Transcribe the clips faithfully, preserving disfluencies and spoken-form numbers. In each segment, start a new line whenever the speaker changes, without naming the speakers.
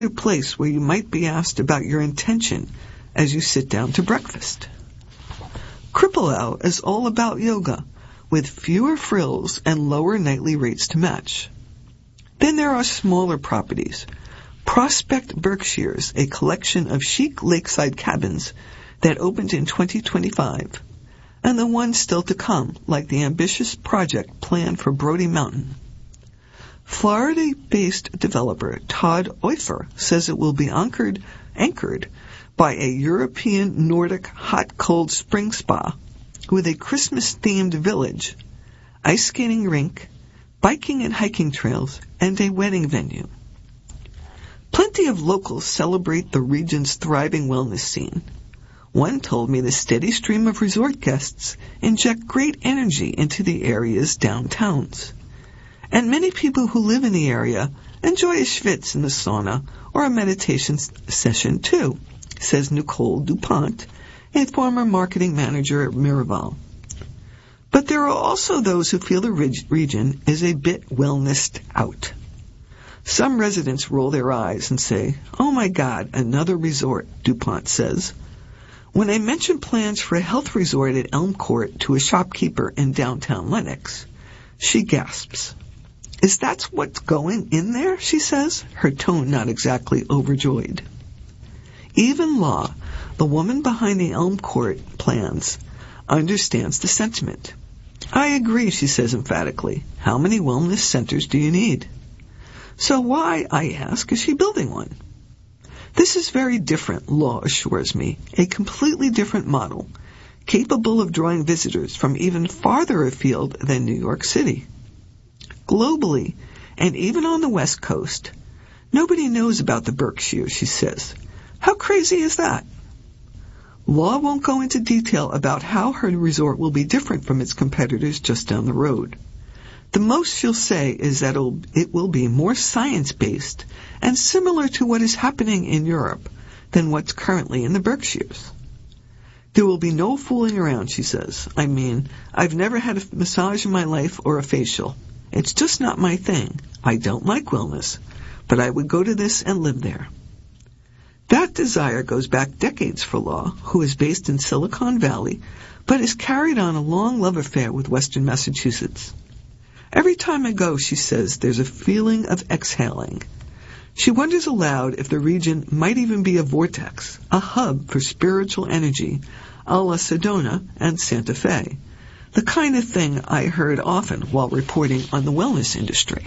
a place where you might be asked about your intention as you sit down to breakfast. Kripalu is all about yoga, with fewer frills and lower nightly rates to match. Then there are smaller properties. Prospect Berkshires, a collection of chic lakeside cabins that opened in twenty twenty-five, and the ones still to come, like the ambitious project planned for Brody Mountain. Florida-based developer Todd Oifer says it will be anchored, anchored by a European Nordic hot-cold spring spa with a Christmas-themed village, ice skating rink, biking and hiking trails, and a wedding venue. Plenty of locals celebrate the region's thriving wellness scene. One told me the steady stream of resort guests inject great energy into the area's downtowns. And many people who live in the area enjoy a schwitz in the sauna or a meditation session too, says Nicole DuPont, a former marketing manager at Miraval. But there are also those who feel the region is a bit wellnessed out. Some residents roll their eyes and say, "Oh my God, another resort," DuPont says. When I mention plans for a health resort at Elm Court to a shopkeeper in downtown Lenox, she gasps. "Is that what's going in there?" she says, her tone not exactly overjoyed. Even Law, the woman behind the Elm Court plans, understands the sentiment. "I agree," she says emphatically. "How many wellness centers do you need?" So why, I ask, is she building one? This is very different, Law assures me, a completely different model, capable of drawing visitors from even farther afield than New York City. Globally, and even on the West Coast, nobody knows about the Berkshires, she says. How crazy is that? Law won't go into detail about how her resort will be different from its competitors just down the road. The most she'll say is that it'll, it will be more science-based and similar to what is happening in Europe than what's currently in the Berkshires. There will be no fooling around, she says. I mean, I've never had a massage in my life or a facial. It's just not my thing. I don't like wellness, but I would go to this and live there. That desire goes back decades for Law, who is based in Silicon Valley, but has carried on a long love affair with Western Massachusetts. Every time I go, she says, there's a feeling of exhaling. She wonders aloud if the region might even be a vortex, a hub for spiritual energy, a la Sedona and Santa Fe, the kind of thing I heard often while reporting on the wellness industry.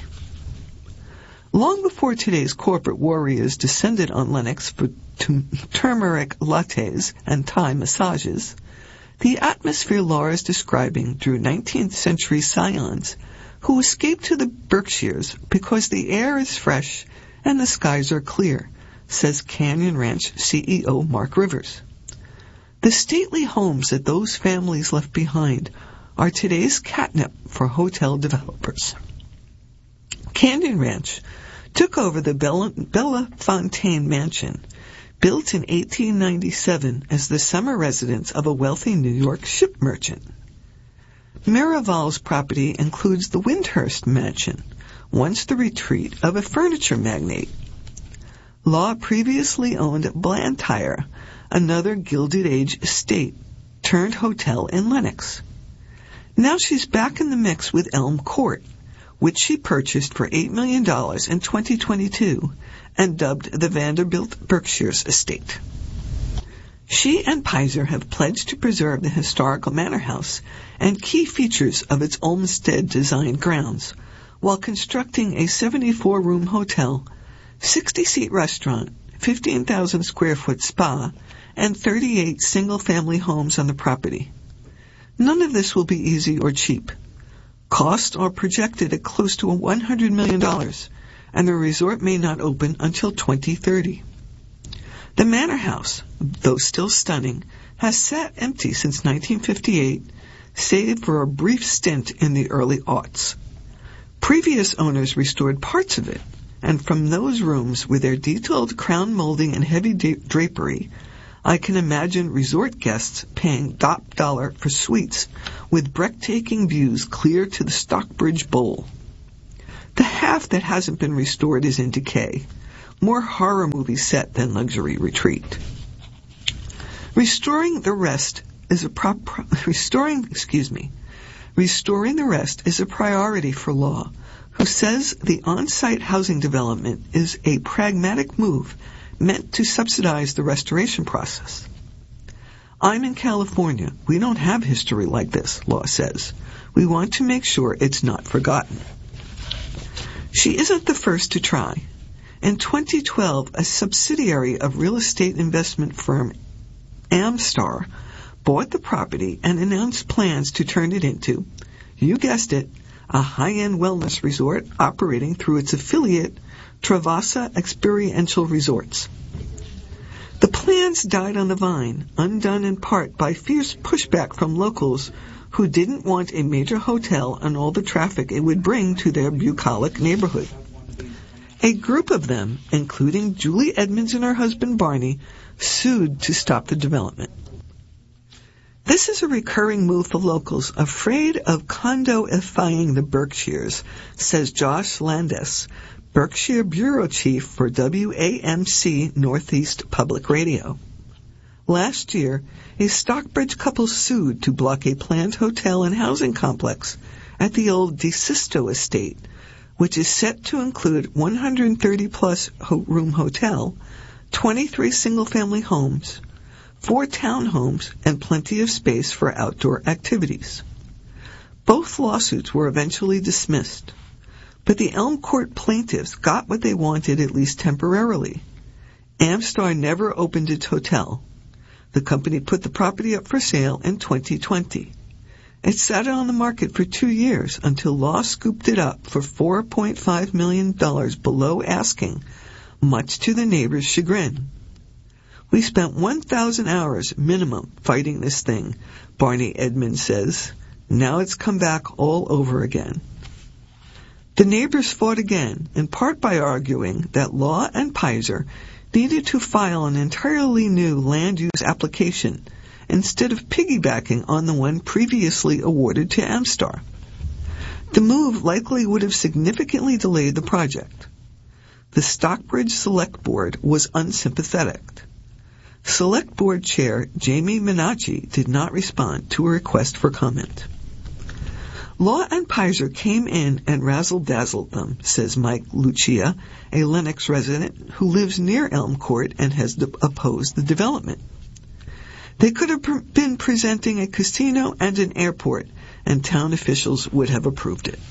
Long before today's corporate warriors descended on Lenox for t- turmeric lattes and Thai massages, the atmosphere Laura is describing drew nineteenth century scions who escaped to the Berkshires because the air is fresh and the skies are clear, says Canyon Ranch C E O Mark Rivers. The stately homes that those families left behind are today's catnip for hotel developers. Canyon Ranch took over the Bella, Bellefontaine Mansion, built in eighteen ninety-seven as the summer residence of a wealthy New York ship merchant. Miraval's property includes the Wyndhurst Mansion, once the retreat of a furniture magnate. Law previously owned Blantyre, another Gilded Age estate turned hotel in Lenox. Now she's back in the mix with Elm Court, which she purchased for eight million dollars in twenty twenty-two and dubbed the Vanderbilt Berkshires Estate. She and Pizer have pledged to preserve the historical manor house and key features of its Olmsted-designed grounds, while constructing a seventy-four room hotel, sixty seat restaurant, fifteen thousand square foot spa, and thirty-eight single-family homes on the property. None of this will be easy or cheap. Costs are projected at close to one hundred million dollars, and the resort may not open until twenty thirty. The manor house, though still stunning, has sat empty since nineteen fifty-eight, save for a brief stint in the early aughts. Previous owners restored parts of it, and from those rooms with their detailed crown molding and heavy da- drapery, I can imagine resort guests paying top dollar for suites with breathtaking views clear to the Stockbridge Bowl. The half that hasn't been restored is in decay. more horror movie set than luxury retreat. Restoring the rest is a pro- pro- restoring, excuse me, restoring the rest is a priority for Law, who says the on-site housing development is a pragmatic move meant to subsidize the restoration process. I'm in California. We don't have history like this, Law says. We want to make sure it's not forgotten. She isn't the first to try. In twenty twelve, a subsidiary of real estate investment firm Amstar bought the property and announced plans to turn it into, you guessed it, a high-end wellness resort operating through its affiliate, Travasa Experiential Resorts. The plans died on the vine, undone in part by fierce pushback from locals who didn't want a major hotel and all the traffic it would bring to their bucolic neighborhood. A group of them, including Julie Edmonds and her husband Barney, sued to stop the development. This is a recurring move for locals afraid of condo-ifying the Berkshires, says Josh Landis, Berkshire Bureau Chief for W A M C Northeast Public Radio. Last year, a Stockbridge couple sued to block a planned hotel and housing complex at the old DeSisto estate, which is set to include one hundred thirty plus room hotel, twenty-three single-family homes, four townhomes, and plenty of space for outdoor activities. Both lawsuits were eventually dismissed, but the Elm Court plaintiffs got what they wanted at least temporarily. Amstar never opened its hotel. The company put the property up for sale in twenty twenty. It sat on the market for two years until Law scooped it up for four point five million dollars below asking, much to the neighbors' chagrin. We spent one thousand hours minimum fighting this thing, Barney Edmonds says. Now it's come back all over again. The neighbors fought again, in part by arguing that Law and Pizer needed to file an entirely new land use application instead of piggybacking on the one previously awarded to Amstar. The move likely would have significantly delayed the project. The Stockbridge Select Board was unsympathetic. Select Board Chair Jamie Minacci did not respond to a request for comment. Law and Pizer came in and razzle-dazzled them, says Mike Lucia, a Lenox resident who lives near Elm Court and has de- opposed the development. They could have pr- been presenting a casino and an airport, and town officials would have approved it.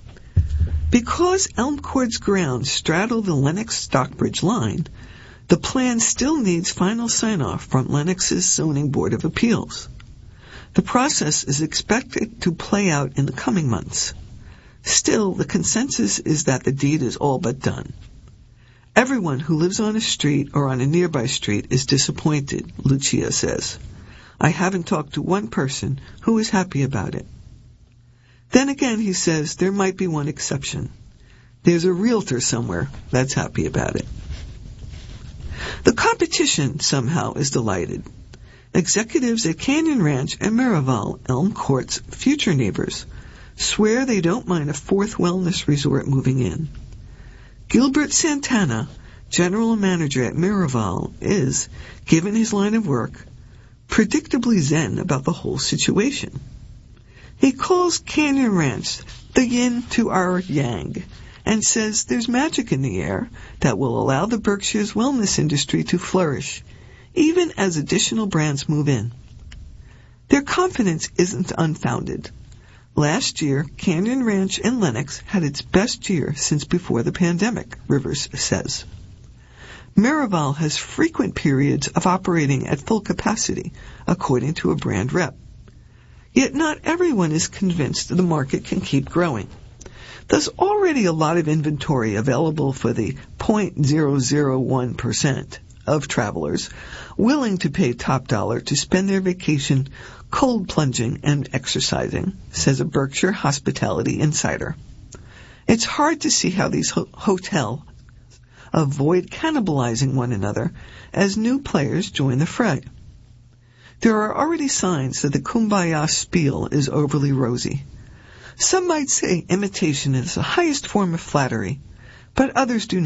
Because Elm Court's grounds straddle the Lenox-Stockbridge line, the plan still needs final sign-off from Lenox's Zoning Board of Appeals. The process is expected to play out in the coming months. Still, the consensus is that the deed is all but done. Everyone who lives on a street or on a nearby street is disappointed, Lucia says. I haven't talked to one person who is happy about it. Then again, he says, there might be one exception. There's a realtor somewhere that's happy about it. The competition somehow is delighted. Executives at Canyon Ranch and Miraval, Elm Court's future neighbors, swear they don't mind a fourth wellness resort moving in. Gilbert Santana, general manager at Miraval, is, given his line of work, predictably zen about the whole situation. He calls Canyon Ranch the yin to our yang and says there's magic in the air that will allow the Berkshire's wellness industry to flourish, even as additional brands move in. Their confidence isn't unfounded. Last year, Canyon Ranch in Lenox had its best year since before the pandemic, Rivers says. Miraval has frequent periods of operating at full capacity, according to a brand rep. Yet not everyone is convinced the market can keep growing. There's already a lot of inventory available for the zero point zero zero one percent of travelers willing to pay top dollar to spend their vacation cold plunging and exercising, says a Berkshire hospitality insider. It's hard to see how these ho- hotels avoid cannibalizing one another as new players join the fray. There are already signs that the Kumbaya spiel is overly rosy. Some might say imitation is the highest form of flattery, but others do not,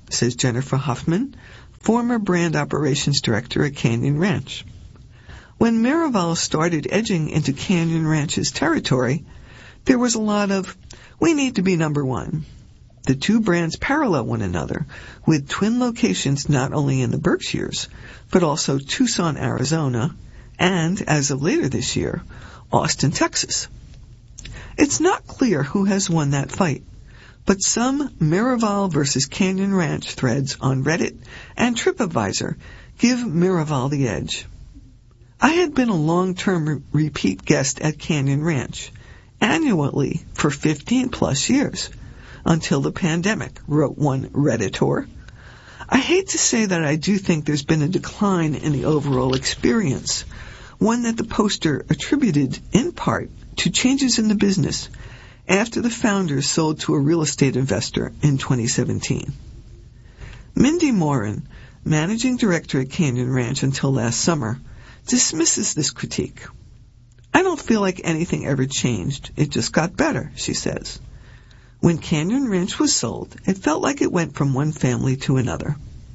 says Jennifer Hoffman, former brand operations director at Canyon Ranch. When Miraval started edging into Canyon Ranch's territory, there was a lot of, we need to be number one. The two brands parallel one another, with twin locations not only in the Berkshires, but also Tucson, Arizona, and, as of later this year, Austin, Texas. It's not clear who has won that fight, but some Miraval versus Canyon Ranch threads on Reddit and TripAdvisor give Miraval the edge. I had been a long-term re- repeat guest at Canyon Ranch, annually for fifteen plus years, until the pandemic, wrote one Redditor. I hate to say that I do think there's been a decline in the overall experience, one that the poster attributed in part to changes in the business after the founders sold to a real estate investor in twenty seventeen. Mindy Morin, managing director at Canyon Ranch until last summer, dismisses this critique. I don't feel like anything ever changed. It just got better, she says. When Canyon Ranch was sold, it felt like it went from one family to another.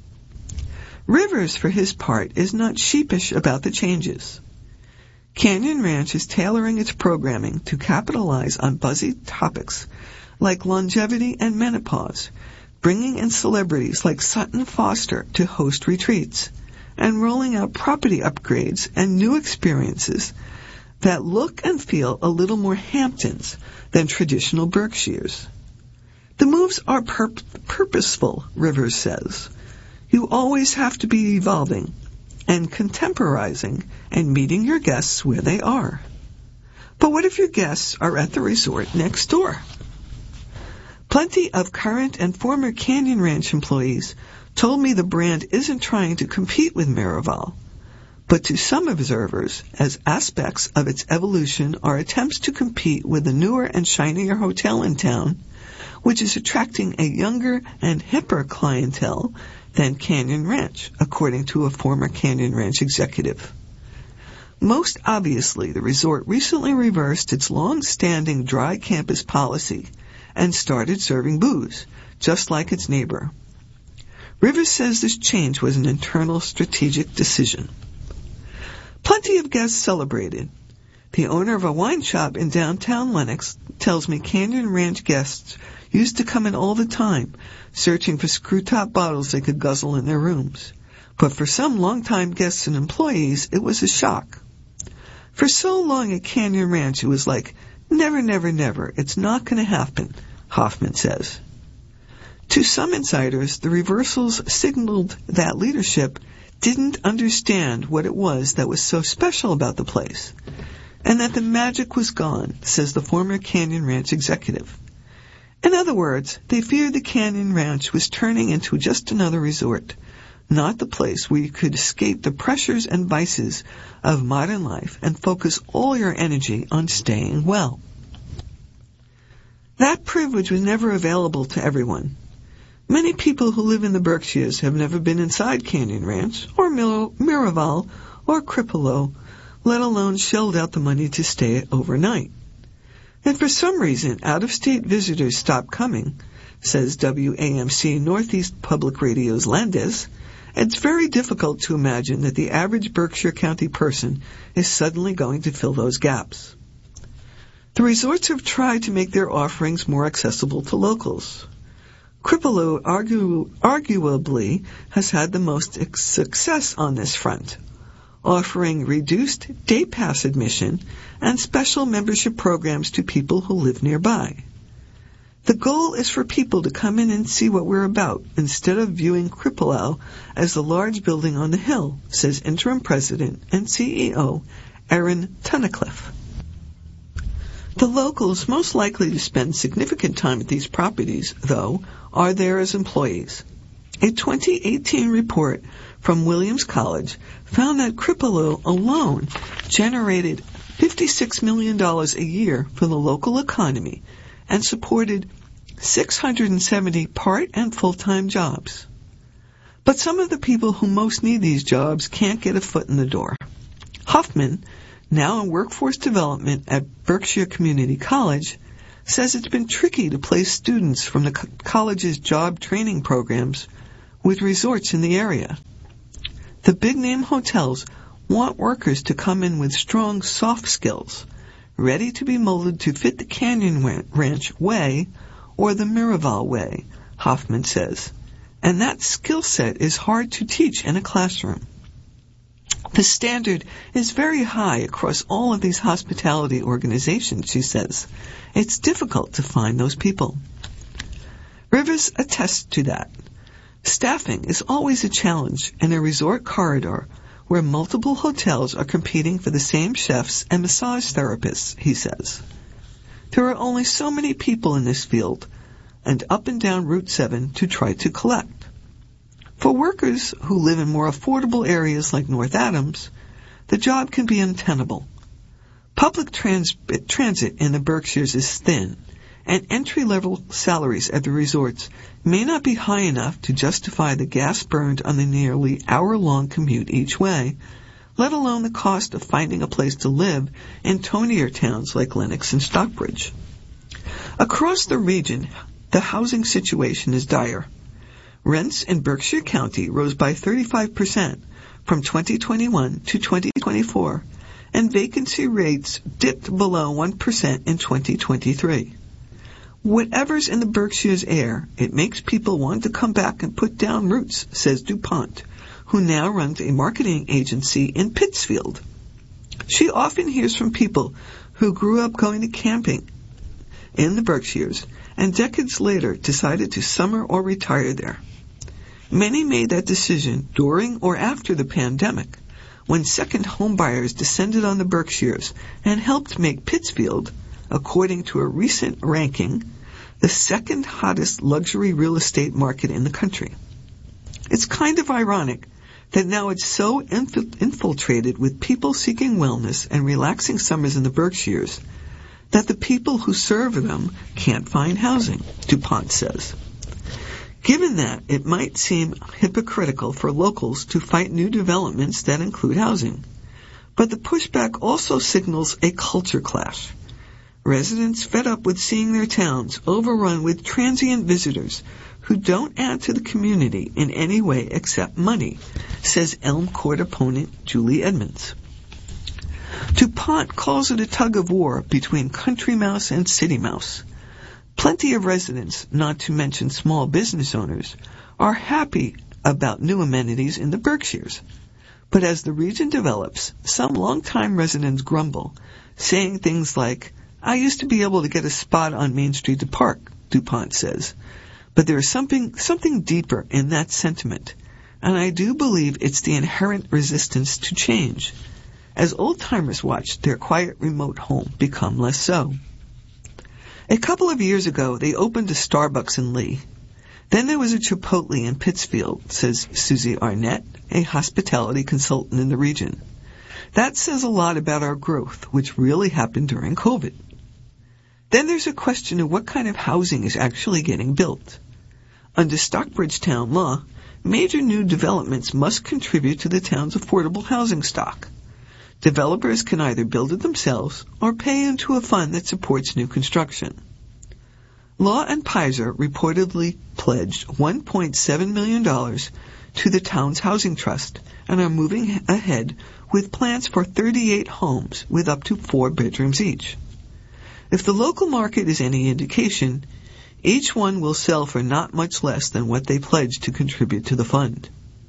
Rivers, for his part, is not sheepish about the changes. Canyon Ranch is tailoring its programming to capitalize on buzzy topics like longevity and menopause, bringing in celebrities like Sutton Foster to host retreats, and rolling out property upgrades and new experiences that look and feel a little more Hamptons than traditional Berkshires. The moves are pur- purposeful, Rivers says. You always have to be evolving and contemporizing and meeting your guests where they are. But what if your guests are at the resort next door? Plenty of current and former Canyon Ranch employees told me the brand isn't trying to compete with Miraval, but to some observers, as aspects of its evolution are attempts to compete with the newer and shinier hotel in town, which is attracting a younger and hipper clientele than Canyon Ranch, according to a former Canyon Ranch executive. Most obviously, the resort recently reversed its long-standing dry campus policy and started serving booze, just like its neighbor. Rivers says this change was an internal strategic decision. Plenty of guests celebrated. The owner of a wine shop in downtown Lenox tells me Canyon Ranch guests used to come in all the time, searching for screw-top bottles they could guzzle in their rooms. But for some longtime guests and employees, it was a shock. For so long at Canyon Ranch, it was like, never, never, never, it's not going to happen, Hoffman says. To some insiders, the reversals signaled that leadership didn't understand what it was that was so special about the place, and that the magic was gone, says the former Canyon Ranch executive. In other words, they feared the Canyon Ranch was turning into just another resort, not the place where you could escape the pressures and vices of modern life and focus all your energy on staying well. That privilege was never available to everyone. Many people who live in the Berkshires have never been inside Canyon Ranch, or Mir- Miraval, or Cripolo, let alone shelled out the money to stay overnight. And for some reason, out-of-state visitors stopped coming, says W A M C Northeast Public Radio's Landis. It's very difficult to imagine that the average Berkshire County person is suddenly going to fill those gaps. The resorts have tried to make their offerings more accessible to locals. Cripolo argu- arguably has had the most ex- success on this front, offering reduced day pass admission and special membership programs to people who live nearby. The goal is for people to come in and see what we're about instead of viewing Cripolo as the large building on the hill, says interim president and C E O Erin Tunnicliffe. The locals most likely to spend significant time at these properties, though, are there as employees. A twenty eighteen report from Williams College found that Cripolo alone generated fifty-six million dollars a year for the local economy and supported six hundred seventy part- and full-time jobs. But some of the people who most need these jobs can't get a foot in the door. Hoffman, now in workforce development at Berkshire Community College, says it's been tricky to place students from the co- college's job training programs with resorts in the area. The big-name hotels want workers to come in with strong soft skills, ready to be molded to fit the Canyon Ranch way or the Miraval way, Hoffman says. And that skill set is hard to teach in a classroom. The standard is very high across all of these hospitality organizations, she says. It's difficult to find those people. Rivers attests to that. Staffing is always a challenge in a resort corridor where multiple hotels are competing for the same chefs and massage therapists, he says. There are only so many people in this field, and up and down Route seven to try to collect. For workers who live in more affordable areas like North Adams, the job can be untenable. Public trans- transit in the Berkshires is thin, and entry-level salaries at the resorts may not be high enough to justify the gas burned on the nearly hour-long commute each way, let alone the cost of finding a place to live in tonier towns like Lenox and Stockbridge. Across the region, the housing situation is dire. Rents in Berkshire County rose by thirty-five percent from twenty twenty-one to twenty twenty-four, and vacancy rates dipped below one percent in twenty twenty-three. Whatever's in the Berkshires air, it makes people want to come back and put down roots, says DuPont, who now runs a marketing agency in Pittsfield. She often hears from people who grew up going to camping in the Berkshires and decades later decided to summer or retire there. Many made that decision during or after the pandemic, when second home buyers descended on the Berkshires and helped make Pittsfield, according to a recent ranking, the second hottest luxury real estate market in the country. It's kind of ironic that now it's so inf- infiltrated with people seeking wellness and relaxing summers in the Berkshires that the people who serve them can't find housing, DuPont says. Given that, it might seem hypocritical for locals to fight new developments that include housing. But the pushback also signals a culture clash. Residents fed up with seeing their towns overrun with transient visitors who don't add to the community in any way except money, says Elm Court opponent Julie Edmonds. DuPont calls it a tug-of-war between country mouse and city mouse. Plenty of residents, not to mention small business owners, are happy about new amenities in the Berkshires. But as the region develops, some longtime residents grumble, saying things like, "I used to be able to get a spot on Main Street to park," DuPont says. But there is something, something deeper in that sentiment, and I do believe it's the inherent resistance to change, as old-timers watch their quiet remote home become less so. A couple of years ago, they opened a Starbucks in Lee. Then there was a Chipotle in Pittsfield, says Susie Arnett, a hospitality consultant in the region. That says a lot about our growth, which really happened during COVID. Then there's a question of what kind of housing is actually getting built. Under Stockbridge town law, major new developments must contribute to the town's affordable housing stock. Developers can either build it themselves or pay into a fund that supports new construction. Law and Pizer reportedly pledged one point seven million dollars to the town's housing trust and are moving ahead with plans for thirty-eight homes with up to four bedrooms each. If the local market is any indication, each one will sell for not much less than what they pledged to contribute to the fund.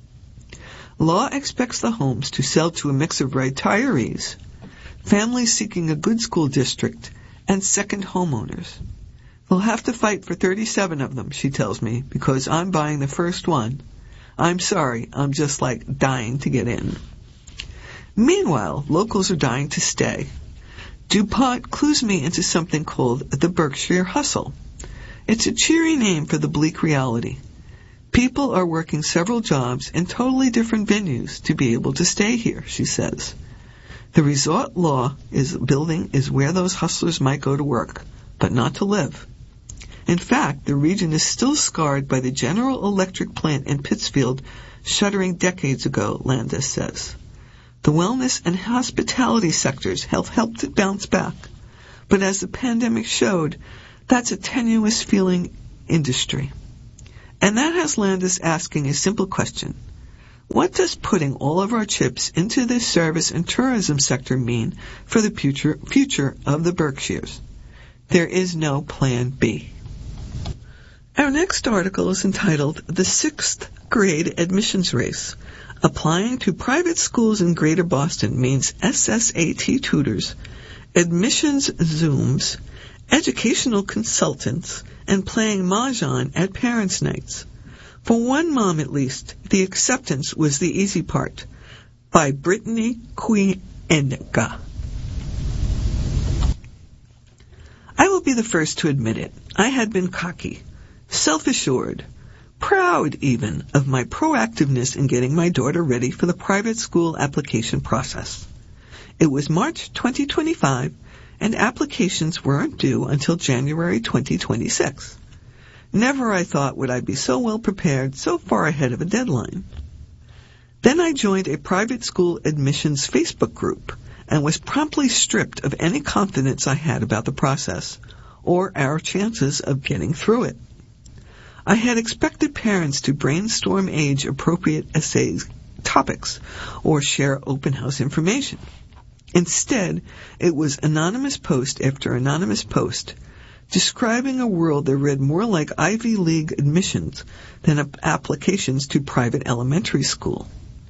Law expects the homes to sell to a mix of retirees, families seeking a good school district, and second homeowners. They'll have to fight for thirty-seven of them, she tells me, because I'm buying the first one. I'm sorry, I'm just like dying to get in. Meanwhile, locals are dying to stay. DuPont clues me into something called the Berkshire Hustle. It's a cheery name for the bleak reality. People are working several jobs in totally different venues to be able to stay here, she says. The resort law is building is where those hustlers might go to work, but not to live. In fact, the region is still scarred by the General Electric plant in Pittsfield shuttering decades ago, Landis says. The wellness and hospitality sectors have helped it bounce back, but as the pandemic showed, that's a tenuous feeling industry. And that has landed us asking a simple question. What does putting all of our chips into the service and tourism sector mean for the future, future of the Berkshires? There is no plan B. Our next article is entitled The Sixth Grade Admissions Race. Applying to private schools in Greater Boston means S S A T tutors, admissions Zooms, educational consultants, and playing mahjong at parents' nights. For one mom at least, the acceptance was the easy part. By Brittany Kuyenga. I will be the first to admit it. I had been cocky, self-assured, proud even of my proactiveness in getting my daughter ready for the private school application process. It was March twenty twenty-five, and applications weren't due until January twenty twenty-six. Never, I thought, would I be so well prepared, so far ahead of a deadline. Then I joined a private school admissions Facebook group and was promptly stripped of any confidence I had about the process or our chances of getting through it. I had expected parents to brainstorm age-appropriate essays, topics, or share open house information. Instead, it was anonymous post after anonymous post, describing a world that read more like Ivy League admissions than applications to private elementary school.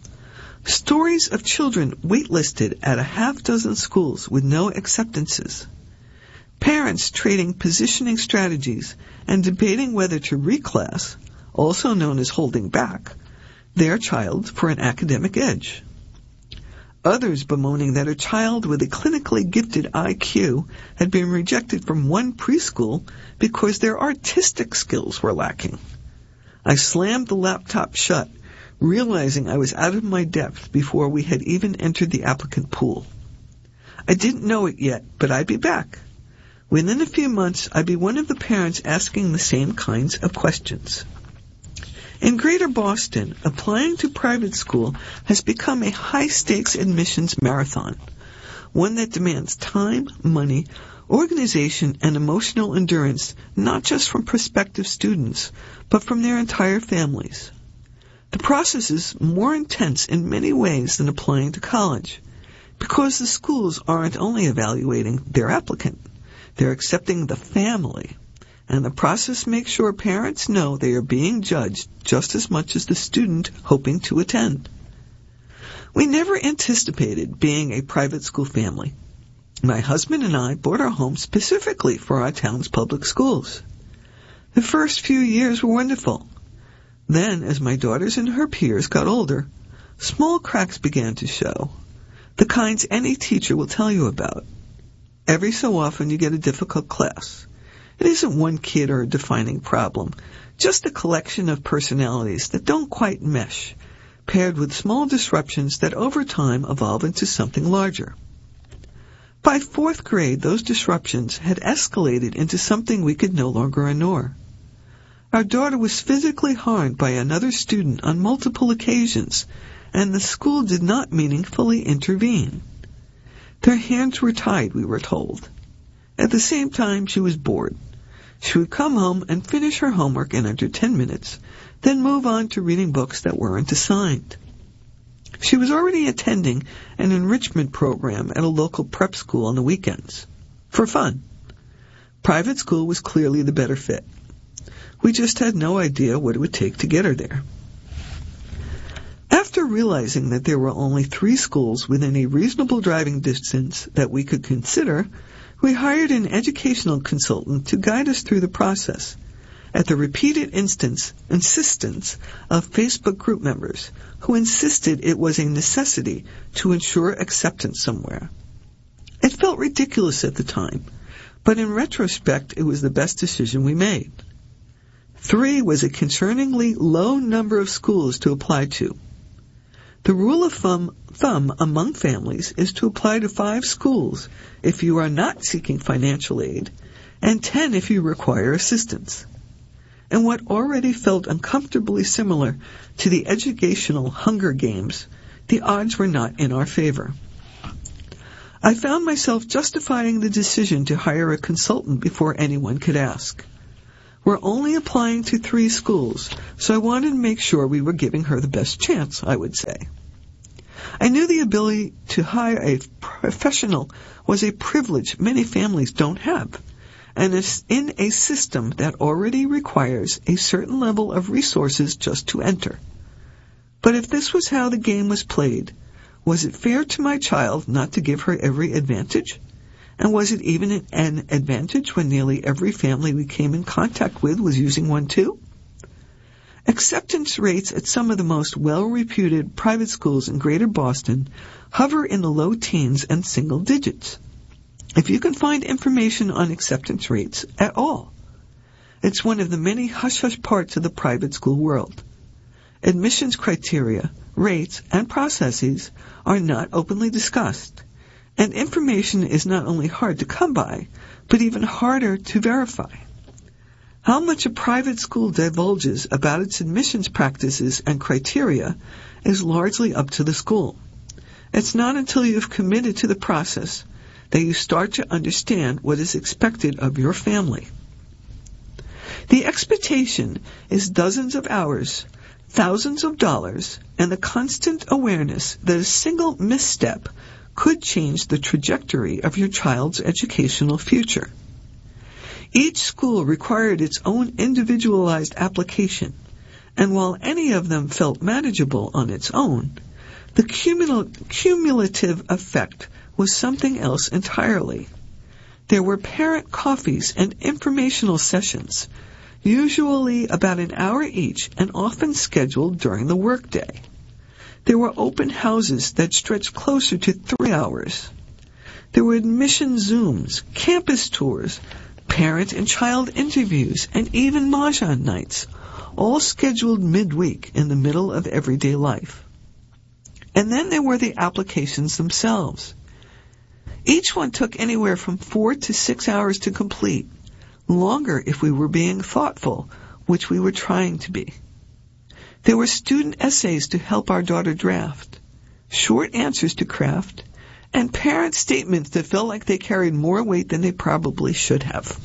Stories of children waitlisted at a half dozen schools with no acceptances. Parents trading positioning strategies and debating whether to reclass, also known as holding back, their child for an academic edge. Others bemoaning that a child with a clinically gifted I Q had been rejected from one preschool because their artistic skills were lacking. I slammed the laptop shut, realizing I was out of my depth before we had even entered the applicant pool. I didn't know it yet, but I'd be back. Within a few months, I'd be one of the parents asking the same kinds of questions. In Greater Boston, applying to private school has become a high-stakes admissions marathon, one that demands time, money, organization, and emotional endurance, not just from prospective students, but from their entire families. The process is more intense in many ways than applying to college, because the schools aren't only evaluating their applicant, they're accepting the family. And the process makes sure parents know they are being judged just as much as the student hoping to attend. We never anticipated being a private school family. My husband and I bought our home specifically for our town's public schools. The first few years were wonderful. Then, as my daughters and her peers got older, small cracks began to show, the kinds any teacher will tell you about. Every so often you get a difficult class. It isn't one kid or a defining problem, just a collection of personalities that don't quite mesh, paired with small disruptions that over time evolve into something larger. By fourth grade, those disruptions had escalated into something we could no longer ignore. Our daughter was physically harmed by another student on multiple occasions, and the school did not meaningfully intervene. Their hands were tied, we were told. At the same time, she was bored. She would come home and finish her homework in under ten minutes, then move on to reading books that weren't assigned. She was already attending an enrichment program at a local prep school on the weekends, for fun. Private school was clearly the better fit. We just had no idea what it would take to get her there. After realizing that there were only three schools within a reasonable driving distance that we could consider, we hired an educational consultant to guide us through the process, at the repeated instance, insistence of Facebook group members who insisted it was a necessity to ensure acceptance somewhere. It felt ridiculous at the time, but in retrospect it was the best decision we made. Three was a concerningly low number of schools to apply to. The rule of thumb, thumb among families is to apply to five schools if you are not seeking financial aid, and ten if you require assistance. And what already felt uncomfortably similar to the educational Hunger Games, the odds were not in our favor. I found myself justifying the decision to hire a consultant before anyone could ask. We're only applying to three schools, so I wanted to make sure we were giving her the best chance, I would say. I knew the ability to hire a professional was a privilege many families don't have, and is in a system that already requires a certain level of resources just to enter. But if this was how the game was played, was it fair to my child not to give her every advantage? And was it even an advantage when nearly every family we came in contact with was using one too? Acceptance rates at some of the most well-reputed private schools in Greater Boston hover in the low teens and single digits. If you can find information on acceptance rates at all, it's one of the many hush-hush parts of the private school world. Admissions criteria, rates, and processes are not openly discussed, and information is not only hard to come by, but even harder to verify. How much a private school divulges about its admissions practices and criteria is largely up to the school. It's not until you have committed to the process that you start to understand what is expected of your family. The expectation is dozens of hours, thousands of dollars, and the constant awareness that a single misstep could change the trajectory of your child's educational future. Each school required its own individualized application, and while any of them felt manageable on its own, the cumul- cumulative effect was something else entirely. There were parent coffees and informational sessions, usually about an hour each and often scheduled during the workday. There were open houses that stretched closer to three hours. There were admission Zooms, campus tours, parent and child interviews, and even mahjong nights, all scheduled midweek in the middle of everyday life. And then there were the applications themselves. Each one took anywhere from four to six hours to complete, longer if we were being thoughtful, which we were trying to be. There were student essays to help our daughter draft, short answers to craft, and parent statements that felt like they carried more weight than they probably should have.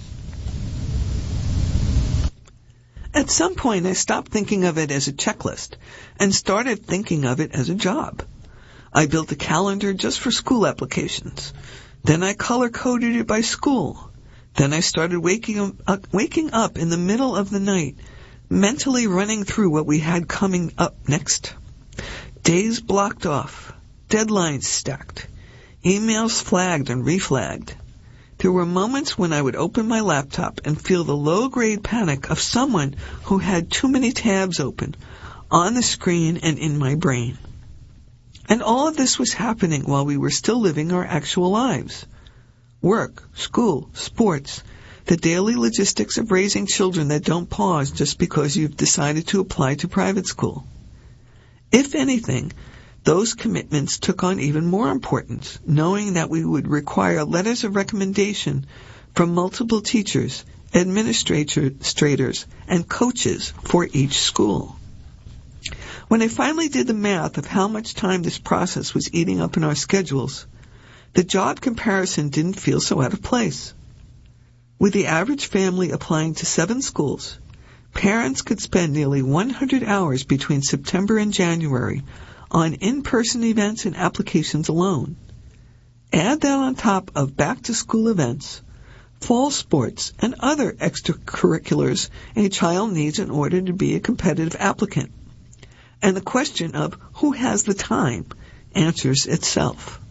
At some point, I stopped thinking of it as a checklist and started thinking of it as a job. I built a calendar just for school applications. Then I color-coded it by school. Then I started waking up, waking up in the middle of the night, mentally running through what we had coming up next. Days blocked off, deadlines stacked, emails flagged and reflagged. There were moments when I would open my laptop and feel the low-grade panic of someone who had too many tabs open, on the screen and in my brain. And all of this was happening while we were still living our actual lives. Work, school, sports, the daily logistics of raising children that don't pause just because you've decided to apply to private school. If anything, those commitments took on even more importance, knowing that we would require letters of recommendation from multiple teachers, administrators, and coaches for each school. When I finally did the math of how much time this process was eating up in our schedules, the job comparison didn't feel so out of place. With the average family applying to seven schools, parents could spend nearly one hundred hours between September and January on in-person events and applications alone. Add that on top of back-to-school events, fall sports, and other extracurriculars a child needs in order to be a competitive applicant. And the question of who has the time answers itself.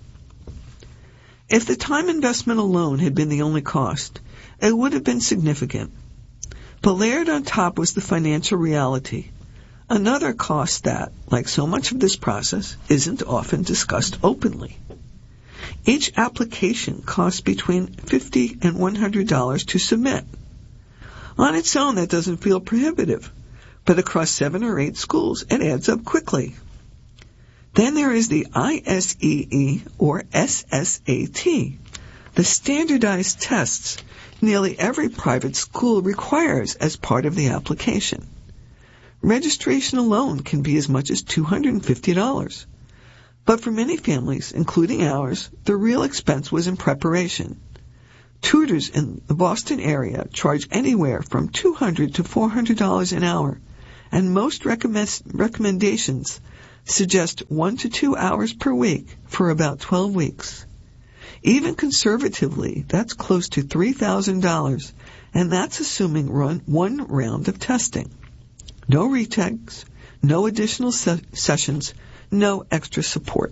If the time investment alone had been the only cost, it would have been significant. But layered on top was the financial reality, another cost that, like so much of this process, isn't often discussed openly. Each application costs between fifty dollars and one hundred dollars to submit. On its own, that doesn't feel prohibitive, but across seven or eight schools, it adds up quickly. Then there is the I S E E or S S A T, the standardized tests nearly every private school requires as part of the application. Registration alone can be as much as two hundred fifty dollars. But for many families, including ours, the real expense was in preparation. Tutors in the Boston area charge anywhere from two hundred dollars to four hundred dollars an hour, and most recommend- recommendations suggest one to two hours per week for about twelve weeks. Even conservatively, that's close to three thousand dollars, and that's assuming run one round of testing. No retakes, no additional se- sessions, no extra support.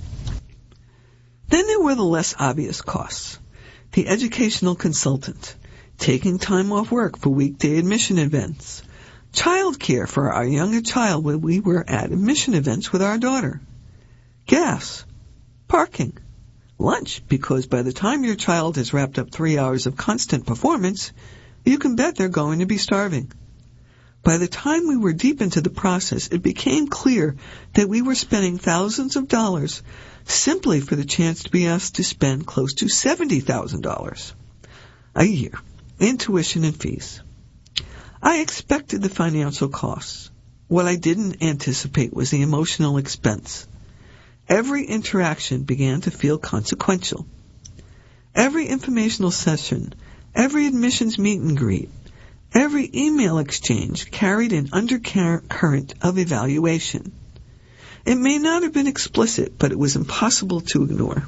Then there were the less obvious costs. The educational consultant, taking time off work for weekday admission events, child care for our younger child when we were at admission events with our daughter, gas, parking, lunch, because by the time your child has wrapped up three hours of constant performance, you can bet they're going to be starving. By the time we were deep into the process, it became clear that we were spending thousands of dollars simply for the chance to be asked to spend close to seventy thousand dollars a year in tuition and fees. I expected the financial costs. What I didn't anticipate was the emotional expense. Every interaction began to feel consequential. Every informational session, every admissions meet and greet, every email exchange carried an undercurrent of evaluation. It may not have been explicit, but it was impossible to ignore.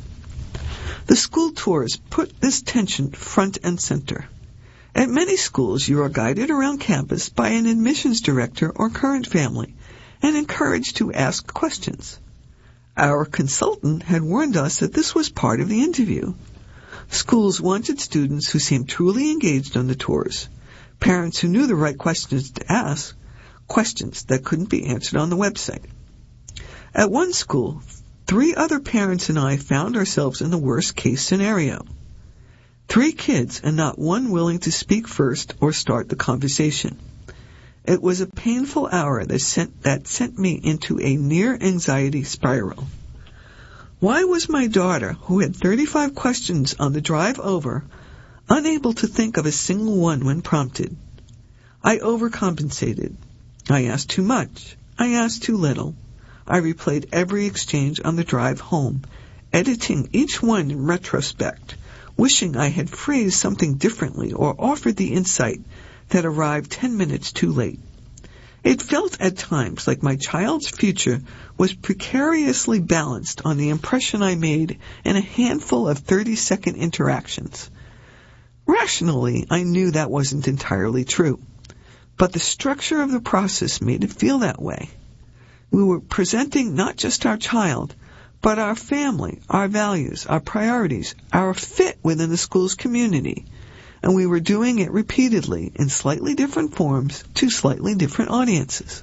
The school tours put this tension front and center. At many schools, you are guided around campus by an admissions director or current family and encouraged to ask questions. Our consultant had warned us that this was part of the interview. Schools wanted students who seemed truly engaged on the tours, parents who knew the right questions to ask, questions that couldn't be answered on the website. At one school, three other parents and I found ourselves in the worst-case scenario. Three kids and not one willing to speak first or start the conversation. It was a painful hour that sent, that sent me into a near-anxiety spiral. Why was my daughter, who had thirty-five questions on the drive over, unable to think of a single one when prompted? I overcompensated. I asked too much. I asked too little. I replayed every exchange on the drive home, editing each one in retrospect, wishing I had phrased something differently or offered the insight that arrived ten minutes too late. It felt at times like my child's future was precariously balanced on the impression I made in a handful of thirty-second interactions. Rationally, I knew that wasn't entirely true, but the structure of the process made it feel that way. We were presenting not just our child, but our family, our values, our priorities, our fit within the school's community, and we were doing it repeatedly in slightly different forms to slightly different audiences.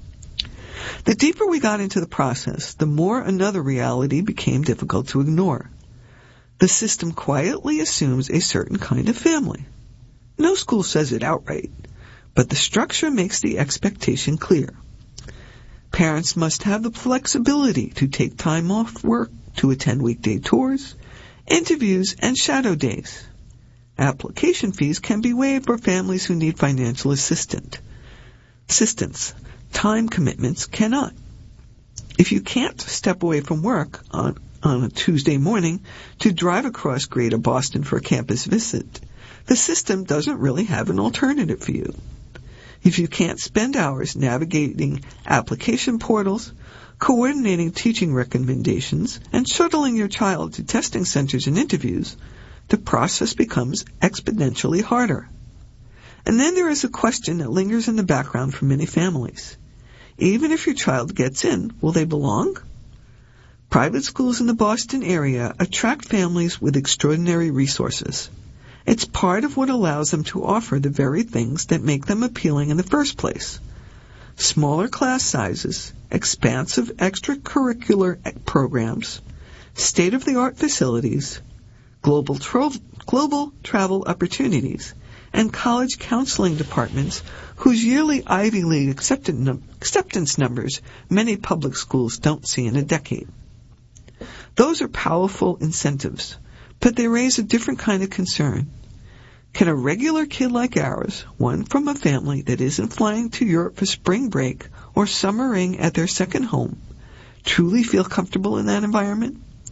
The deeper we got into the process, the more another reality became difficult to ignore. The system quietly assumes a certain kind of family. No school says it outright, but the structure makes the expectation clear. Parents must have the flexibility to take time off work to attend weekday tours, interviews, and shadow days. Application fees can be waived for families who need financial assistance. Assistance. Time commitments cannot. If you can't step away from work on, on a Tuesday morning to drive across Greater Boston for a campus visit, the system doesn't really have an alternative for you. If you can't spend hours navigating application portals, coordinating teaching recommendations, and shuttling your child to testing centers and interviews, the process becomes exponentially harder. And then there is a question that lingers in the background for many families. Even if your child gets in, will they belong? Private schools in the Boston area attract families with extraordinary resources. It's part of what allows them to offer the very things that make them appealing in the first place. Smaller class sizes, expansive extracurricular programs, state-of-the-art facilities, global, tro- global travel opportunities, and college counseling departments whose yearly Ivy League acceptance numbers many public schools don't see in a decade. Those are powerful incentives, but they raise a different kind of concern. Can a regular kid like ours, one from a family that isn't flying to Europe for spring break or summering at their second home, truly feel comfortable in that environment?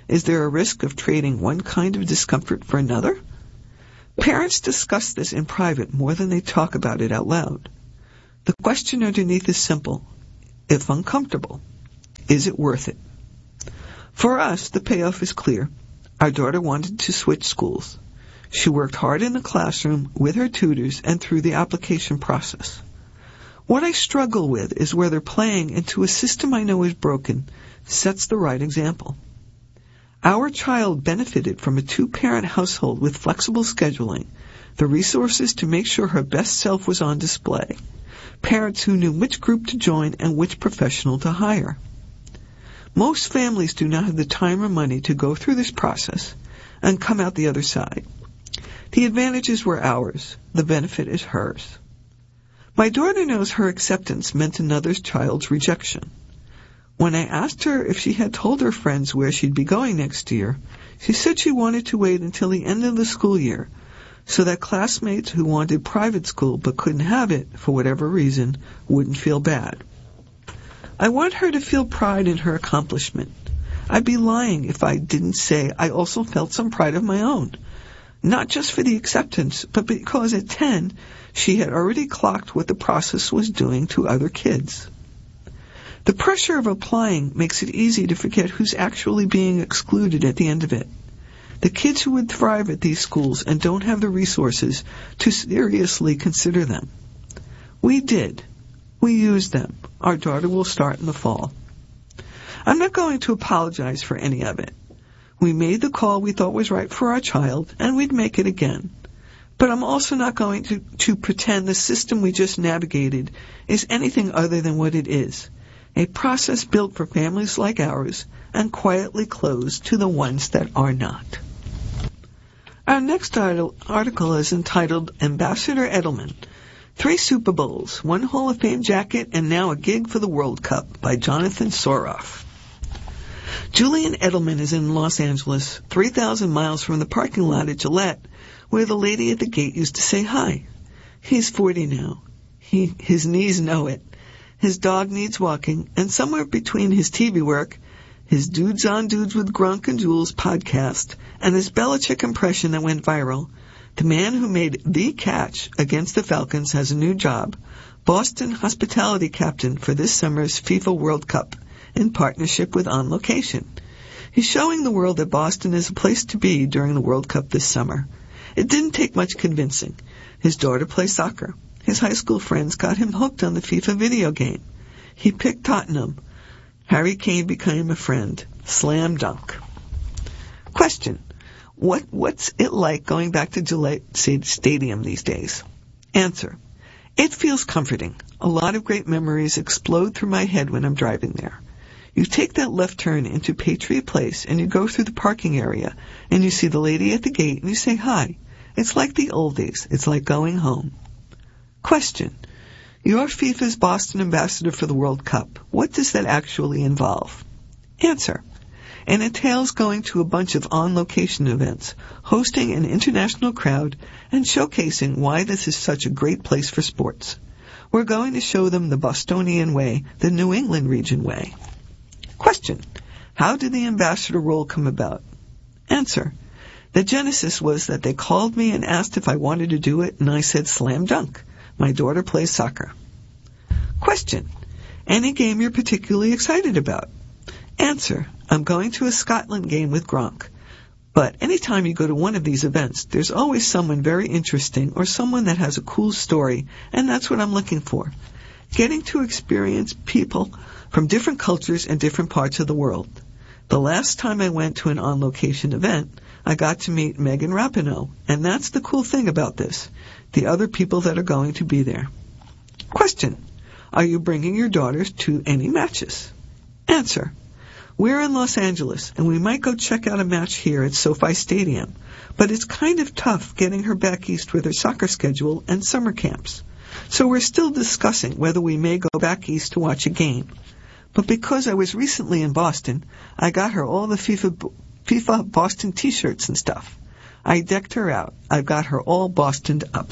Is there a risk of trading one kind of discomfort for another? Parents discuss this in private more than they talk about it out loud. The question underneath is simple. If uncomfortable, is it worth it? For us, the payoff is clear. Our daughter wanted to switch schools. She worked hard in the classroom with her tutors and through the application process. What I struggle with is whether playing into a system I know is broken sets the right example. Our child benefited from a two-parent household with flexible scheduling, the resources to make sure her best self was on display, parents who knew which group to join and which professional to hire. Most families do not have the time or money to go through this process and come out the other side. The advantages were ours. The benefit is hers. My daughter knows her acceptance meant another child's rejection. When I asked her if she had told her friends where she'd be going next year, she said she wanted to wait until the end of the school year so that classmates who wanted private school but couldn't have it for whatever reason wouldn't feel bad. I want her to feel pride in her accomplishment. I'd be lying if I didn't say I also felt some pride of my own. Not just for the acceptance, but because at ten, she had already clocked what the process was doing to other kids. The pressure of applying makes it easy to forget who's actually being excluded at the end of it. The kids who would thrive at these schools and don't have the resources to seriously consider them. We did. We used them. Our daughter will start in the fall. I'm not going to apologize for any of it. We made the call we thought was right for our child, and we'd make it again. But I'm also not going to, to pretend the system we just navigated is anything other than what it is. A process built for families like ours and quietly closed to the ones that are not. Our next article is entitled Ambassador Edelman, Three Super Bowls, One Hall of Fame Jacket, and Now a Gig for the World Cup by Jonathan Soroff. Julian Edelman is in Los Angeles, three thousand miles from the parking lot at Gillette, where the lady at the gate used to say hi. He's forty now. He, his knees know it. His dog needs walking, and somewhere between his T V work, his Dudes on Dudes with Gronk and Jules podcast, and his Belichick impression that went viral, the man who made the catch against the Falcons has a new job, Boston hospitality captain for this summer's FIFA World Cup, in partnership with On Location. He's showing the world that Boston is a place to be during the World Cup this summer. It didn't take much convincing. His daughter plays soccer. His high school friends got him hooked on the FIFA video game. He picked Tottenham. Harry Kane became a friend. Slam dunk. Question. What What's it like going back to Gillette Stadium these days? Answer. It feels comforting. A lot of great memories explode through my head when I'm driving there. You take that left turn into Patriot Place and you go through the parking area and you see the lady at the gate and you say hi. It's like the old days. It's like going home. Question. You're FIFA's Boston ambassador for the World Cup. What does that actually involve? Answer. It entails going to a bunch of on-location events, hosting an international crowd, and showcasing why this is such a great place for sports. We're going to show them the Bostonian way, the New England region way. Question. How did the ambassador role come about? Answer. The genesis was that they called me and asked if I wanted to do it, and I said slam dunk. My daughter plays soccer. Question. Any game you're particularly excited about? Answer. I'm going to a Scotland game with Gronk. But anytime you go to one of these events, there's always someone very interesting or someone that has a cool story, and that's what I'm looking for. Getting to experience people from different cultures and different parts of the world. The last time I went to an on-location event, I got to meet Megan Rapinoe, and that's the cool thing about this, the other people that are going to be there. Question. Are you bringing your daughters to any matches? Answer. We're in Los Angeles, and we might go check out a match here at SoFi Stadium, but it's kind of tough getting her back east with her soccer schedule and summer camps. So we're still discussing whether we may go back east to watch a game. But because I was recently in Boston, I got her all the FIFA, FIFA Boston t-shirts and stuff. I decked her out. I've got her all Bostoned up.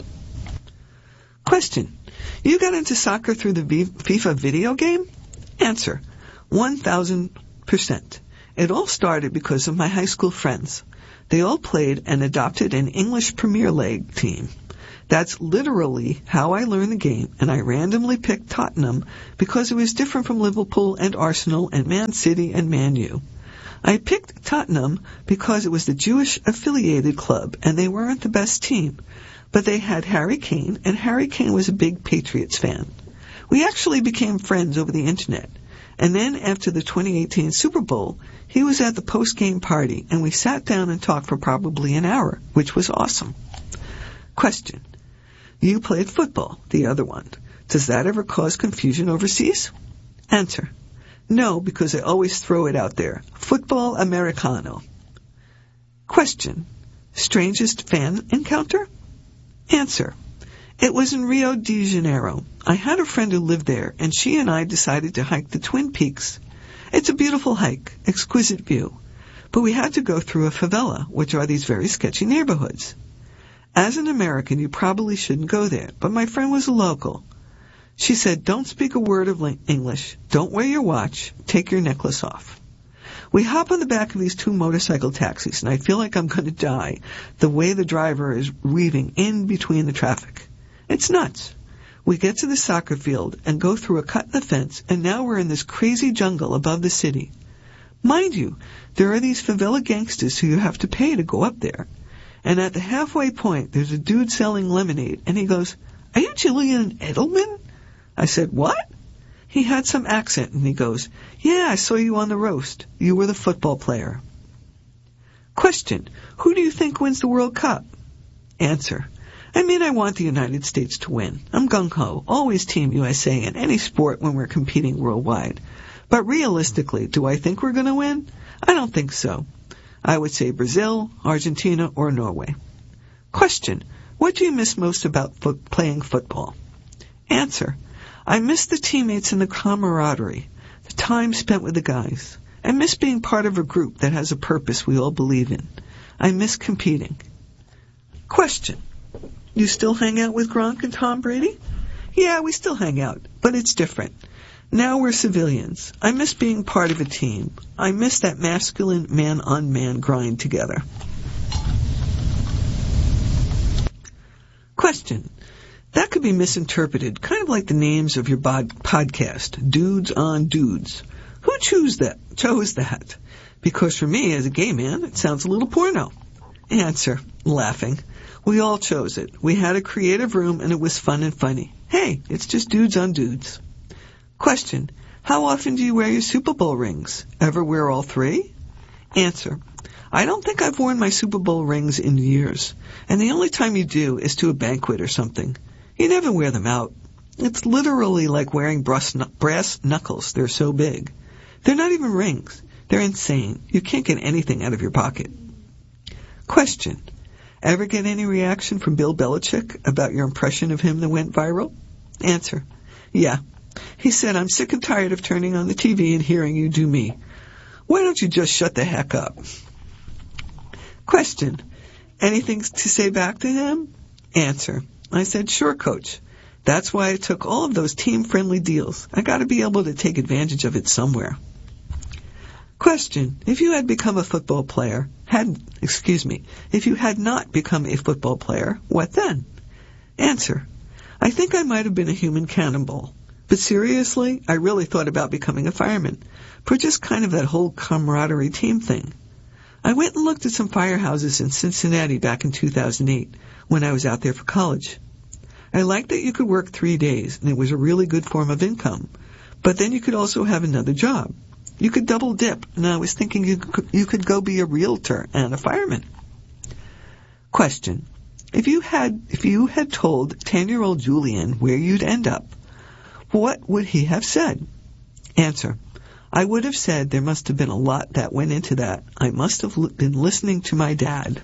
Question. You got into soccer through the FIFA video game? Answer. one thousand percent. It all started because of my high school friends. They all played and adopted an English Premier League team. That's literally how I learned the game, and I randomly picked Tottenham because it was different from Liverpool and Arsenal and Man City and Man U. I picked Tottenham because it was the Jewish-affiliated club, and they weren't the best team. But they had Harry Kane, and Harry Kane was a big Patriots fan. We actually became friends over the internet. And then after the twenty eighteen Super Bowl, he was at the post-game party, and we sat down and talked for probably an hour, which was awesome. Question. You played football, the other one. Does that ever cause confusion overseas? Answer. No, because I always throw it out there. Football Americano. Question. Strangest fan encounter? Answer. It was in Rio de Janeiro. I had a friend who lived there, and she and I decided to hike the Twin Peaks. It's a beautiful hike, exquisite view. But we had to go through a favela, which are these very sketchy neighborhoods. As an American, you probably shouldn't go there, but my friend was a local. She said, don't speak a word of English, don't wear your watch, take your necklace off. We hop on the back of these two motorcycle taxis, and I feel like I'm going to die the way the driver is weaving in between the traffic. It's nuts. We get to the soccer field and go through a cut in the fence, and now we're in this crazy jungle above the city. Mind you, there are these favela gangsters who you have to pay to go up there. And at the halfway point, there's a dude selling lemonade, and he goes, "Are you Julian Edelman?" I said, "What?" He had some accent, and he goes, "Yeah, I saw you on the roast. You were the football player." Question. Who do you think wins the World Cup? Answer. I mean, I want the United States to win. I'm gung-ho, always Team U S A in any sport when we're competing worldwide. But realistically, do I think we're going to win? I don't think so. I would say Brazil, Argentina, or Norway. Question. What do you miss most about fo- playing football? Answer. I miss the teammates and the camaraderie, the time spent with the guys. I miss being part of a group that has a purpose we all believe in. I miss competing. Question. You still hang out with Gronk and Tom Brady? Yeah, we still hang out, but it's different. Now we're civilians. I miss being part of a team. I miss that masculine man-on-man grind together. Question. That could be misinterpreted, kind of like the names of your bod- podcast, Dudes on Dudes. Who chose that? Chose that? Because for me, as a gay man, it sounds a little porno. Answer. Laughing. We all chose it. We had a creative room, and it was fun and funny. Hey, it's just Dudes on Dudes. Question. How often do you wear your Super Bowl rings? Ever wear all three? Answer. I don't think I've worn my Super Bowl rings in years, and the only time you do is to a banquet or something. You never wear them out. It's literally like wearing brass, brass knuckles. They're so big. They're not even rings. They're insane. You can't get anything out of your pocket. Question. Ever get any reaction from Bill Belichick about your impression of him that went viral? Answer. Yeah. He said, I'm sick and tired of turning on the T V and hearing you do me. Why don't you just shut the heck up? Question. Anything to say back to him? Answer. I said, sure, Coach. That's why I took all of those team-friendly deals. I got to be able to take advantage of it somewhere. Question. If you had become a football player, had, excuse me, if you had not become a football player, what then? Answer. I think I might have been a human cannonball. But seriously, I really thought about becoming a fireman, for just kind of that whole camaraderie team thing. I went and looked at some firehouses in Cincinnati back in two thousand eight, when I was out there for college. I liked that you could work three days, and it was a really good form of income. But then you could also have another job. You could double dip, and I was thinking you could, you could go be a realtor and a fireman. Question. If you had, if you had told ten-year-old Julian where you'd end up, what would he have said? Answer. I would have said there must have been a lot that went into that. I must have l- been listening to my dad.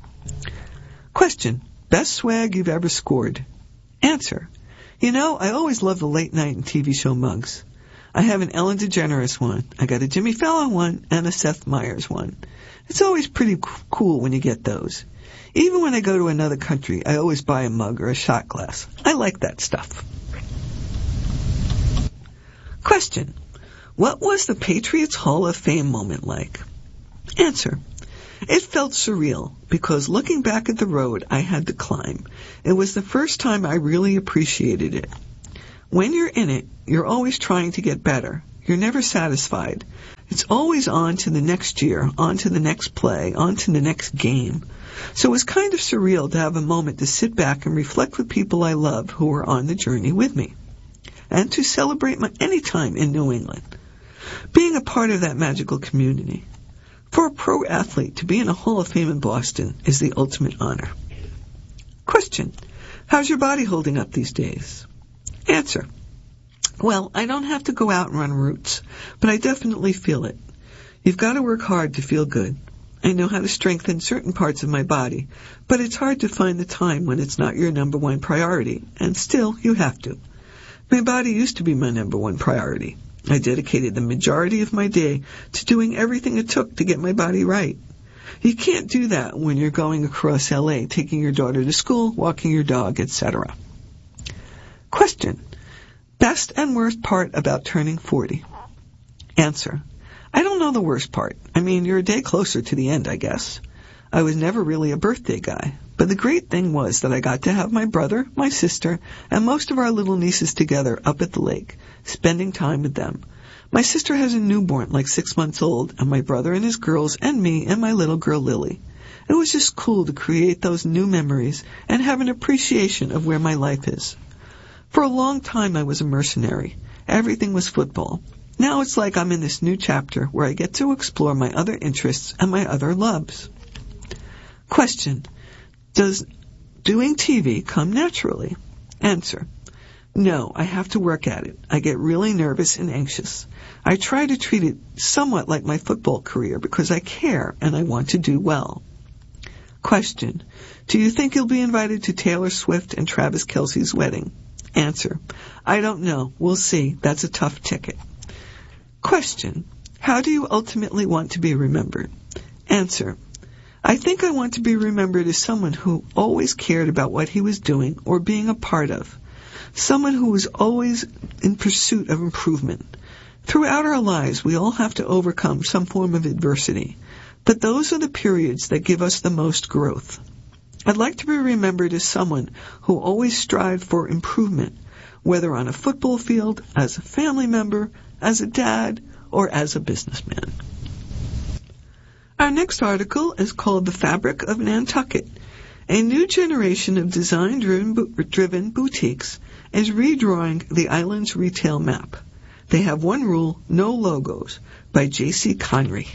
Question. Best swag you've ever scored? Answer. You know, I always love the late night and T V show mugs. I have an Ellen DeGeneres one, I got a Jimmy Fallon one, and a Seth Meyers one. It's always pretty c- cool when you get those. Even when I go to another country, I always buy a mug or a shot glass. I like that stuff. Question. What was the Patriots Hall of Fame moment like? Answer. It felt surreal because looking back at the road I had to climb, it was the first time I really appreciated it. When you're in it, you're always trying to get better. You're never satisfied. It's always on to the next year, on to the next play, on to the next game. So it was kind of surreal to have a moment to sit back and reflect with people I love who were on the journey with me, and to celebrate my any time in New England. Being a part of that magical community. For a pro athlete to be in a Hall of Fame in Boston is the ultimate honor. Question. How's your body holding up these days? Answer. Well, I don't have to go out and run routes, but I definitely feel it. You've got to work hard to feel good. I know how to strengthen certain parts of my body, but it's hard to find the time when it's not your number one priority, and still you have to. My body used to be my number one priority. I dedicated the majority of my day to doing everything it took to get my body right. You can't do that when you're going across L A, taking your daughter to school, walking your dog, et cetera. Question. Best and worst part about turning forty? Answer. I don't know the worst part. I mean, you're a day closer to the end, I guess. I was never really a birthday guy, but the great thing was that I got to have my brother, my sister, and most of our little nieces together up at the lake, spending time with them. My sister has a newborn, like six months old, and my brother and his girls and me and my little girl Lily. It was just cool to create those new memories and have an appreciation of where my life is. For a long time I was a mercenary. Everything was football. Now it's like I'm in this new chapter where I get to explore my other interests and my other loves. Question. Does doing T V come naturally? Answer. No, I have to work at it. I get really nervous and anxious. I try to treat it somewhat like my football career because I care and I want to do well. Question. Do you think you'll be invited to Taylor Swift and Travis Kelce's wedding? Answer. I don't know. We'll see. That's a tough ticket. Question. How do you ultimately want to be remembered? Answer. I think I want to be remembered as someone who always cared about what he was doing or being a part of. Someone who was always in pursuit of improvement. Throughout our lives, we all have to overcome some form of adversity, but those are the periods that give us the most growth. I'd like to be remembered as someone who always strived for improvement, whether on a football field, as a family member, as a dad, or as a businessman. Our next article is called The Fabric of Nantucket. A new generation of design-driven boutiques is redrawing the island's retail map. They have one rule, no logos, by J C Connery.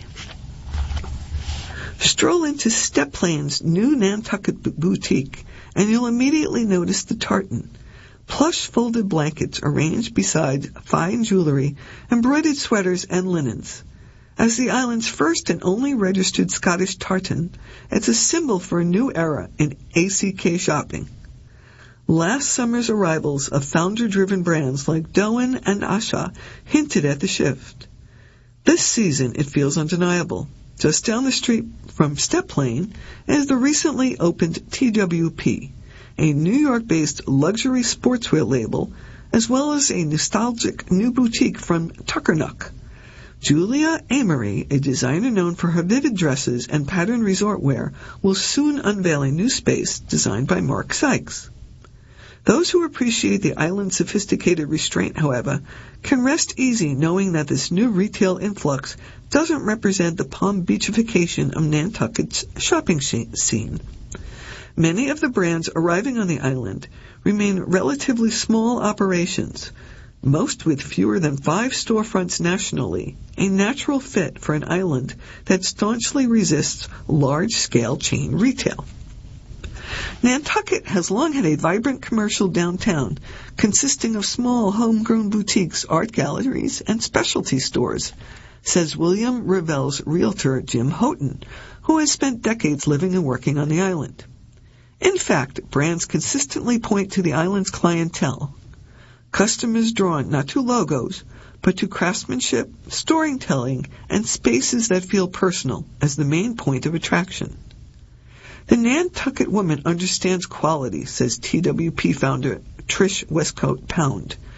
Stroll into Step Plane's new Nantucket boutique, and you'll immediately notice the tartan. Plush folded blankets arranged beside fine jewelry, embroidered sweaters, and linens. As the island's first and only registered Scottish tartan, it's a symbol for a new era in A C K shopping. Last summer's arrivals of founder-driven brands like Doan and Asha hinted at the shift. This season, it feels undeniable. Just down the street from Step Plane is the recently opened T W P, a New York-based luxury sportswear label, as well as a nostalgic new boutique from Tuckernuck. Julia Amory, a designer known for her vivid dresses and patterned resort wear, will soon unveil a new space designed by Mark Sykes. Those who appreciate the island's sophisticated restraint, however, can rest easy knowing that this new retail influx doesn't represent the Palm Beachification of Nantucket's shopping scene. Many of the brands arriving on the island remain relatively small operations, most with fewer than five storefronts nationally, a natural fit for an island that staunchly resists large-scale chain retail. Nantucket has long had a vibrant commercial downtown consisting of small homegrown boutiques, art galleries, and specialty stores, says William Revell's realtor Jim Houghton, who has spent decades living and working on the island. In fact, brands consistently point to the island's clientele. Customers drawn not to logos, but to craftsmanship, storytelling, and spaces that feel personal as the main point of attraction. The Nantucket woman understands quality, says T W P founder Trish Westcoat Pound.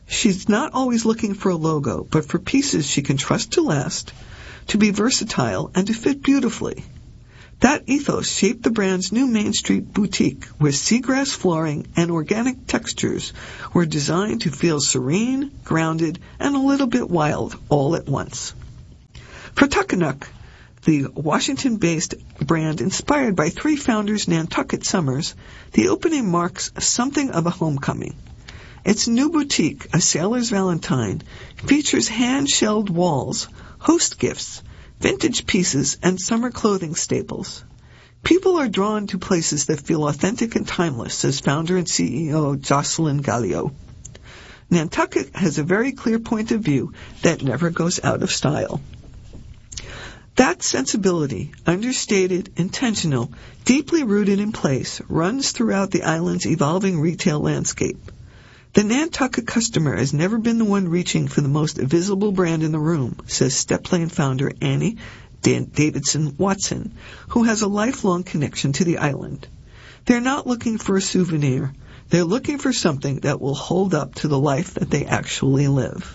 She's not always looking for a logo, but for pieces she can trust to last, to be versatile, and to fit beautifully. That ethos shaped the brand's new Main Street boutique, where seagrass flooring and organic textures were designed to feel serene, grounded, and a little bit wild all at once. For Tuckanuck, the Washington-based brand inspired by three founders Nantucket summers, the opening marks something of a homecoming. Its new boutique, A Sailor's Valentine, features hand-shelled walls, host gifts, vintage pieces, and summer clothing staples. People are drawn to places that feel authentic and timeless, says founder and C E O Jocelyn Gallio. Nantucket has a very clear point of view that never goes out of style. That sensibility, understated, intentional, deeply rooted in place, runs throughout the island's evolving retail landscape. The Nantucket customer has never been the one reaching for the most visible brand in the room, says Steplane founder Annie Dan- Davidson Watson, who has a lifelong connection to the island. They're not looking for a souvenir. They're looking for something that will hold up to the life that they actually live.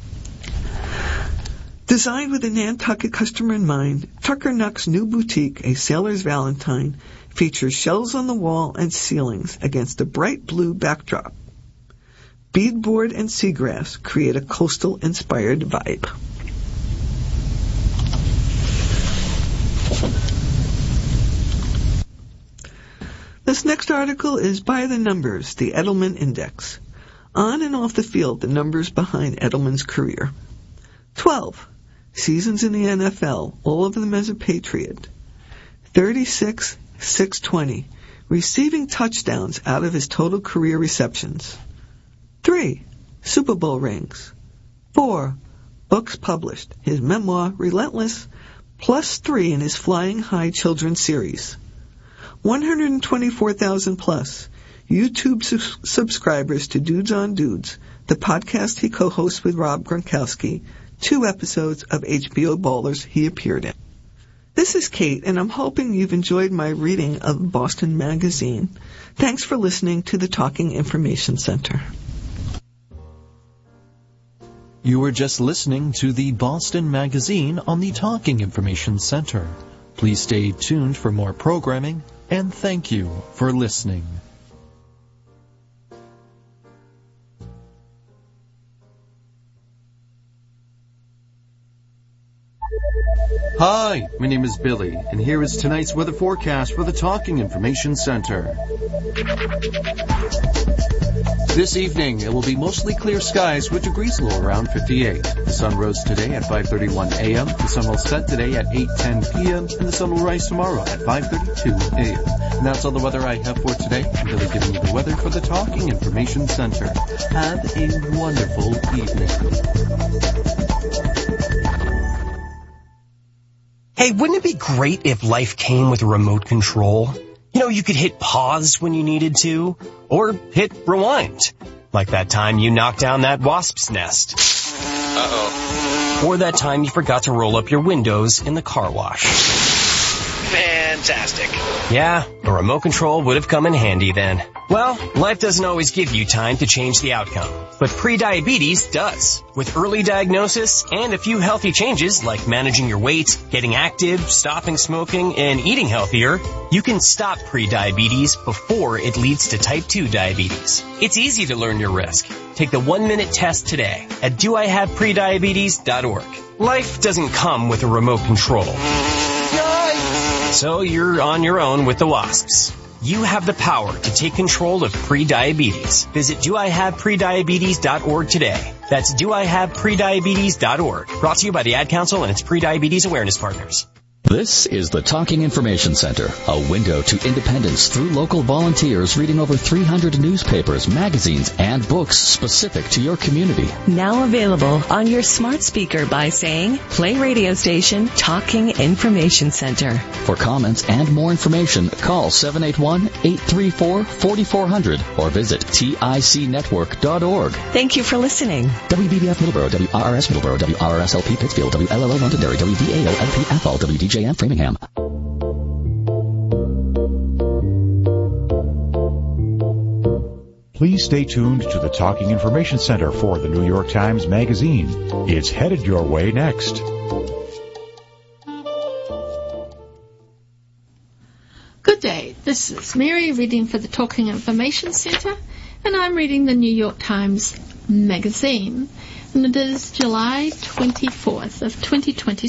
Designed with the Nantucket customer in mind, Tuckanuck's new boutique, A Sailor's Valentine, features shells on the wall and ceilings against a bright blue backdrop. Beadboard and seagrass create a coastal-inspired vibe. This next article is by the numbers, the Edelman Index. On and off the field, the numbers behind Edelman's career. twelve. Seasons in the N F L, all of them as a Patriot. thirty-six, six twenty. Receiving touchdowns out of his total career receptions. Three. Super Bowl rings. Four. Books published. His memoir, Relentless, plus three in his Flying High children's series. one hundred twenty-four thousand plus YouTube su- subscribers to Dudes on Dudes, the podcast he co-hosts with Rob Gronkowski, two episodes of H B O Ballers he appeared in. This is Kate, and I'm hoping you've enjoyed my reading of Boston Magazine. Thanks for listening to the Talking Information Center.
You were just listening to the Boston Magazine on the Talking Information Center. Please stay tuned for more programming, and thank you for listening. Hi, my name is Billy, and here is tonight's weather forecast for the Talking Information Center. This evening, it will be mostly clear skies with degrees low around fifty-eight. The sun rose today at five thirty-one a.m., the sun will set today at eight ten p.m., and the sun will rise tomorrow at five thirty-two a.m. And that's all the weather I have for today. I'm Billy giving you the weather for the Talking Information Center. Have a wonderful evening.
Hey, wouldn't it be great if life came with a remote control? You know, you could hit pause when you needed to, or hit rewind, like that time you knocked down that wasp's nest. Uh-oh. Or that time you forgot to roll up your windows in the car wash.
Fantastic.
Yeah, a remote control would have come in handy then. Well, life doesn't always give you time to change the outcome, but prediabetes does. With early diagnosis and a few healthy changes like managing your weight, getting active, stopping smoking, and eating healthier, you can stop prediabetes before it leads to type two diabetes. It's easy to learn your risk. Take the one-minute test today at do I have prediabetes dot org. Life doesn't come with a remote control. So you're on your own with the wasps. You have the power to take control of prediabetes. Visit do I have prediabetes dot org today. That's do I have prediabetes dot org. Brought to you by the Ad Council and its prediabetes awareness partners.
This is the Talking Information Center, a window to independence through local volunteers reading over three hundred newspapers, magazines, and books specific to your community.
Now available on your smart speaker by saying, play radio station Talking Information Center.
For comments and more information, call seven eight one, eight three four, four four zero zero or visit tic network dot org.
Thank you for listening.
W B B F Middleborough, W R R S Middleborough, W R R S L P Pittsfield, W L L O Londonderry, W D A O L P Athol, W D J M Framingham.
Please stay tuned to the Talking Information Center for the New York Times Magazine. It's headed your way next.
Good day. This is Mary reading for the Talking Information Center, and I'm reading the New York Times Magazine, and it is July twenty-fourth of twenty twenty.